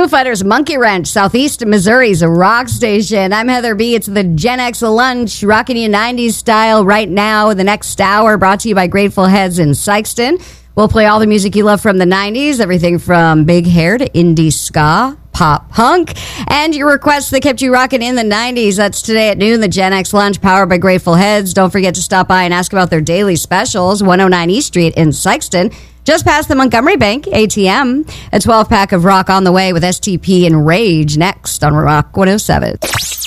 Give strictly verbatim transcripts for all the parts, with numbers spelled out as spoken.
Foo Fighters, Monkey Wrench, Southeast Missouri's rock station. I'm Heather B. It's the Gen X Lunch, rocking you nineties style right now. The next hour brought to you by Grateful Heads in Sikeston. We'll play all the music you love from the nineties, everything from big hair to indie ska, pop punk, and your requests that kept you rocking in the nineties. That's today at noon, the Gen X Lunch, powered by Grateful Heads. Don't forget to stop by and ask about their daily specials, one oh nine East Street in Sikeston, just past the Montgomery Bank A T M. A twelve-pack of rock on the way with S T P and Rage next on Rock one oh seven.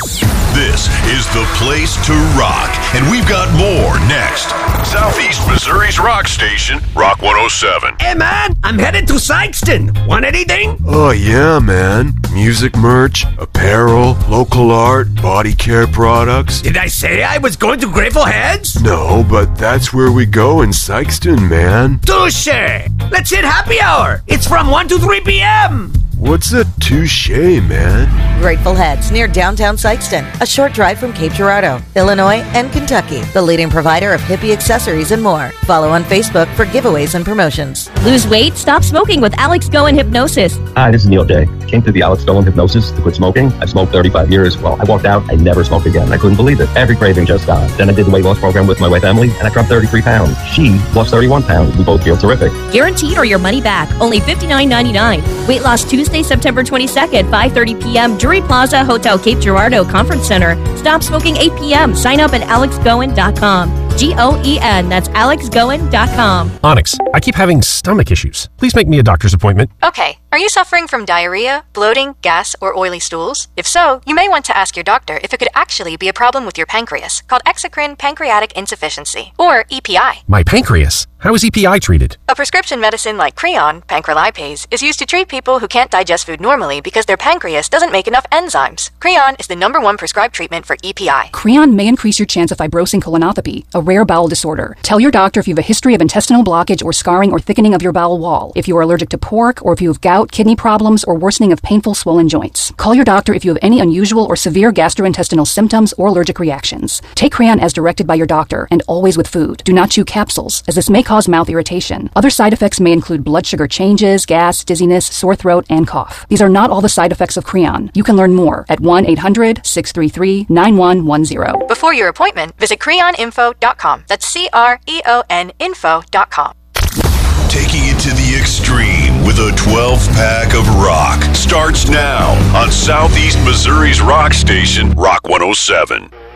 This is the place to rock, and we've got more next. Southeast Missouri's rock station, Rock one oh seven. Hey, man, I'm headed to Sikeston. Want anything? Oh, yeah, man. Music merch, apparel, local art, body care products. Did I say I was going to Grateful Heads? No, but that's where we go in Sikeston, man. Touche! Let's hit happy hour. It's from one to three p.m. What's a touche, man? Grateful Heads, near downtown Sikeston, a short drive from Cape Girardeau, Illinois, and Kentucky. The leading provider of hippie accessories and more. Follow on Facebook for giveaways and promotions. Lose weight? Stop smoking with Alex Goen Hypnosis. Hi, this is Neil J. Came to the Alex Goen Hypnosis to quit smoking. I've smoked thirty-five years. Well, I walked out. I never smoked again. I couldn't believe it. Every craving just gone. Then I did the weight loss program with my wife, Emily, and I dropped thirty-three pounds. She lost thirty-one pounds. We both feel terrific. Guaranteed or your money back. Only fifty-nine ninety-nine. Weight loss Tuesday, September twenty-second, five thirty p.m. Drury Plaza, Hotel Cape Girardeau Conference Center. Stop smoking eight p.m. Sign up at alex goen dot com. G O E N. That's alex goen dot com. Onyx, I keep having stomach issues. Please make me a doctor's appointment. Okay. Are you suffering from diarrhea, bloating, gas, or oily stools? If so, you may want to ask your doctor if it could actually be a problem with your pancreas, called exocrine pancreatic insufficiency, or E P I. My pancreas? How is E P I treated? A prescription medicine like Creon, pancrelipase, is used to treat people who can't digest food normally because their pancreas doesn't make enough enzymes. Creon is the number one prescribed treatment for E P I. Creon may increase your chance of fibrosing colonopathy, a rare bowel disorder. Tell your doctor if you have a history of intestinal blockage or scarring or thickening of your bowel wall, if you are allergic to pork, or if you have gout, kidney problems, or worsening of painful swollen joints. Call your doctor if you have any unusual or severe gastrointestinal symptoms or allergic reactions. Take Creon as directed by your doctor, and always with food. Do not chew capsules, as this may cause mouth irritation. Other side effects may include blood sugar changes, gas, dizziness, sore throat, and cough. These are not all the side effects of Creon. You can learn more at one eight hundred six three three nine one one zero. Before your appointment, visit creon info dot com. That's C R E O N info dot com. Taking it to the extreme with a twelve-pack of rock starts now on Southeast Missouri's rock station, Rock one oh seven.